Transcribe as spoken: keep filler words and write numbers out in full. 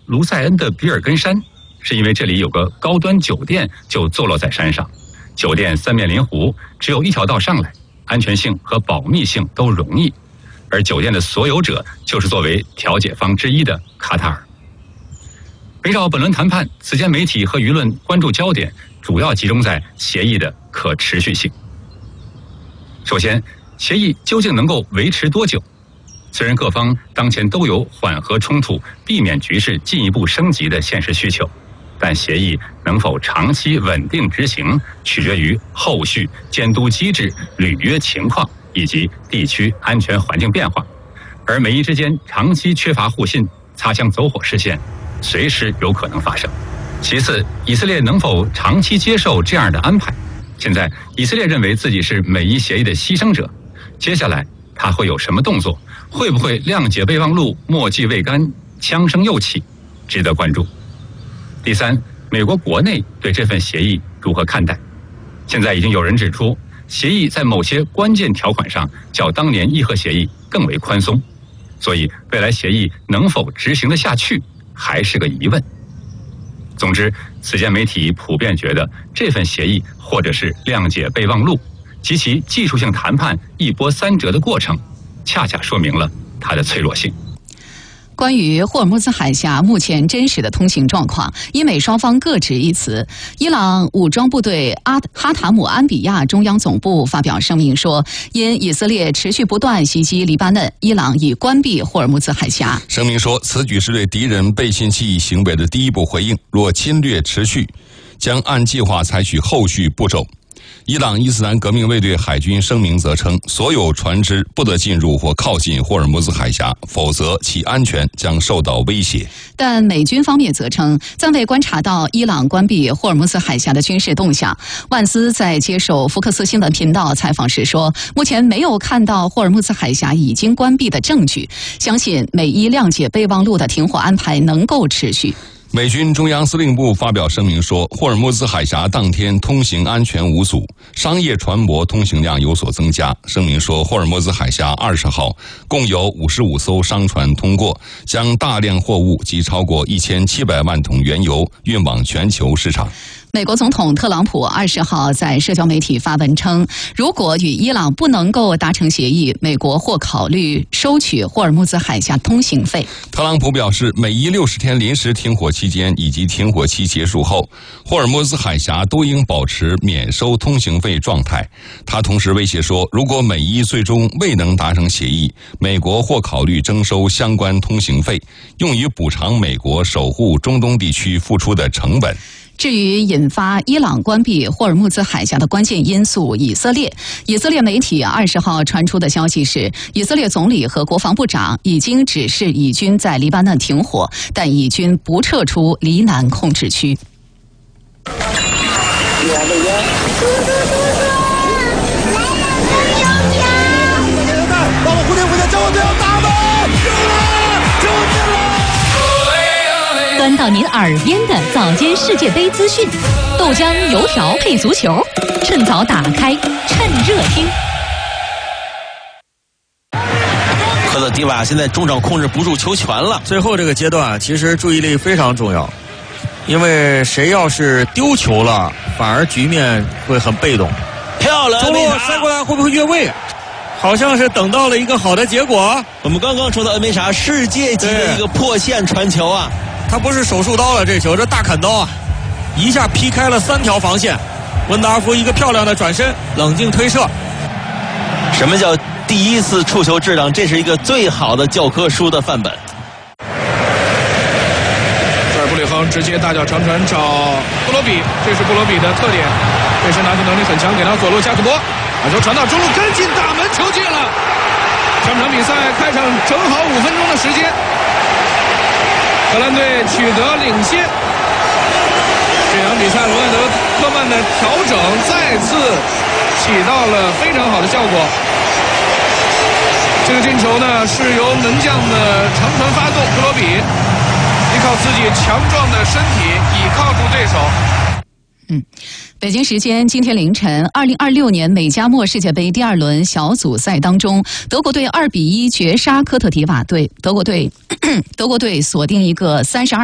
卢塞恩的比尔根山，是因为这里有个高端酒店就坐落在山上。酒店三面临湖，只有一条道上来，安全性和保密性都容易。而酒店的所有者就是作为调解方之一的卡塔尔。围绕本轮谈判，此前媒体和舆论关注焦点主要集中在协议的可持续性。首先，协议究竟能够维持多久？虽然各方当前都有缓和冲突、避免局势进一步升级的现实需求，但协议能否长期稳定执行，取决于后续监督机制、履约情况以及地区安全环境变化。而美伊之间长期缺乏互信，擦枪走火事件随时有可能发生。其次，以色列能否长期接受这样的安排？现在，以色列认为自己是美伊协议的牺牲者，接下来他会有什么动作？会不会谅解备忘录墨迹未干，枪声又起？值得关注。第三，美国国内对这份协议如何看待？现在已经有人指出，协议在某些关键条款上较当年伊核协议更为宽松，所以未来协议能否执行得下去还是个疑问。总之，此前媒体普遍觉得这份协议或者是谅解备忘录及其技术性谈判一波三折的过程，恰恰说明了它的脆弱性。 关于霍尔木兹海峡目前真实的通行状况，伊美双方各执一词。伊朗武装部队阿哈塔姆安比亚中央总部发表声明说，因以色列持续不断袭击黎巴嫩，伊朗已关闭霍尔木兹海峡。 声明说，此举是对敌人背信弃义行为的第一步回应，若侵略持续，将按计划采取后续步骤。伊朗伊斯兰革命卫队海军声明则称，所有船只不得进入或靠近霍尔木兹海峡，否则其安全将受到威胁。 但美军方面则称，暂未观察到伊朗关闭霍尔木兹海峡的军事动向。万斯在接受福克斯新闻频道采访时说，目前没有看到霍尔木兹海峡已经关闭的证据，相信美伊谅解备忘录的停火安排能够持续。 美军中央司令部发表声明说，霍尔木兹海峡当天通行安全无阻，商业船舶通行量有所增加。声明说，霍尔木兹海峡二十号共有五十五艘商船通过，将大量货物及超过一千七百万桶原油运往全球市场。 美国总统特朗普二十号在社交媒体发文称，如果与伊朗不能够达成协议，美国或考虑收取霍尔木兹海峡通行费。 特朗普表示，美伊六十天临时停火期间以及停火期结束后，霍尔木兹海峡都应保持免收通行费状态。他同时威胁说，如果美伊最终未能达成协议，美国或考虑征收相关通行费，用于补偿美国守护中东地区付出的成本。 至于引发伊朗关闭霍尔木兹海峡的关键因素，以色列，以色列媒体二十号传出的消息是，以色列总理和国防部长已经指示以军在黎巴嫩停火，但以军不撤出黎南控制区。 端到您耳边的早间世界杯资讯，豆浆油条配足球，趁早打开，趁热听。 科特迪瓦现在中场控制不住球权了， 最后这个阶段其实注意力非常重要，因为谁要是丢球了，反而局面会很被动。 漂亮， 中路塞过来会不会越位？好像是等到了一个好的结果。 我们刚刚说到恩梅莎世界级的一个破线传球啊， 他不是手术刀了，这球这大砍刀啊，一下劈开了三条防线。温达尔夫一个漂亮的转身，冷静推射。 什么叫第一次触球质量？这是一个最好的教科书的范本。 这儿布里亨直接大脚长传找布罗比，这是布罗比的特点，背身拿球能力很强，给到左路加克波，把球传到中路，跟进大门，球进了。上场比赛开场正好五分钟的时间，荷兰队取得领先。这场比赛罗纳德·科曼的调整再次起到了非常好的效果。这个进球呢是由门将的长传发动，布罗比依靠自己强壮的身体倚靠住对手。 嗯，北京时间今天凌晨，二零二六年美加墨世界杯第二轮小组赛当中，德国队二比一绝杀科特迪瓦队，德国队德国队锁定一个三十二。